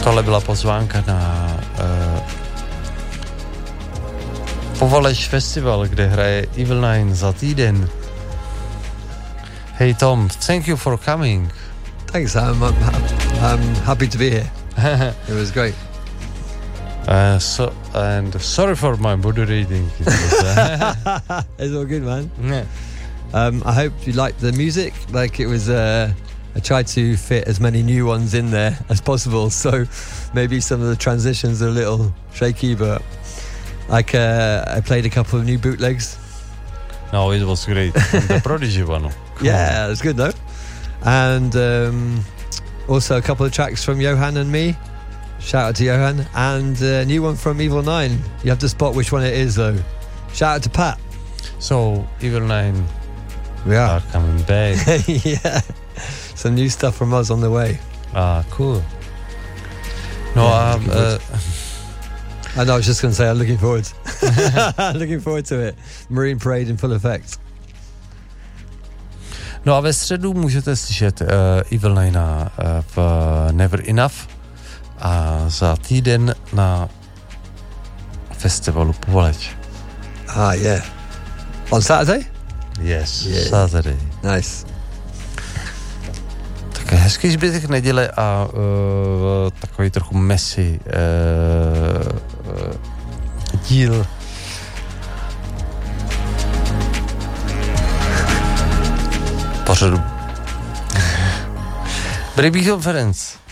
Tohle byla pozvánka na Povaleč Festival, kde hraje Evil Nine za týden. Hey Tom, thank you for coming. Thanks, I'm happy to be here. It was great. Sorry for my body reading. It's all good, man. Yeah. I hope you liked the music. Like it was, I tried to fit as many new ones in there as possible. So maybe some of the transitions are a little shaky, but like I played a couple of new bootlegs. No, it was great. The Prodigy one. Cool. Yeah, it was good though. And also a couple of tracks from Johan and me. Shout out to Johan. And a new one from Evil Nine. You have to spot which one it is though. Shout out to Pat. So Evil Nine are coming back. Yeah. Some new stuff from us on the way. Ah, cool. No, yeah, I know, I was just going to say I'm looking forward. Looking forward to it. Marine Parade in full effect. No a ve středu můžete slyšet Evil Nine v Never Enough a za týden na festivalu Povaleč. Ah, yeah. On Saturday? Yes, yeah. Saturday. Nice. Tak hezký zbytek neděle a takový trochu messy díl pořadu. Brady Conference.